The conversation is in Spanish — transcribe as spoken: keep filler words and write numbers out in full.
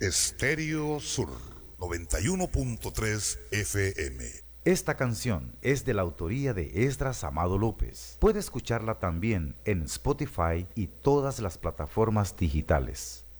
Estéreo Sur noventa y uno punto tres F M. Esta canción es de la autoría de Esdras Amado López. Puede escucharla también en Spotify y todas las plataformas digitales.